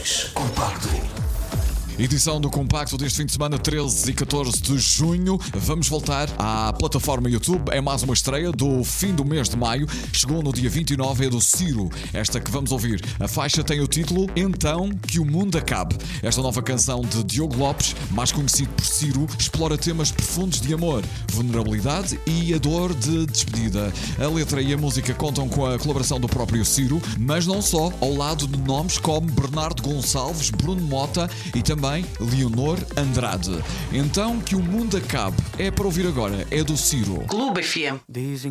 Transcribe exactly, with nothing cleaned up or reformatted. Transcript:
dois, Compacto. Edição do Compacto deste fim de semana, treze e catorze de junho. Vamos voltar à plataforma YouTube. É mais uma estreia do fim do mês de maio. Chegou no dia vinte e nove, é do Ciro. Esta que vamos ouvir. A faixa tem o título Então que o Mundo Acabe. Esta nova canção de Diogo Lopes, mais conhecido por Ciro, explora temas profundos de amor, vulnerabilidade e a dor de despedida. A letra e a música contam com a colaboração do próprio Ciro, mas não só, ao lado de nomes como Bernardo Gonçalves, Bruno Mota e também Leonor Andrade. Então que o Mundo Acabe. É para ouvir agora, é do Ciro. Clube F M. Dizem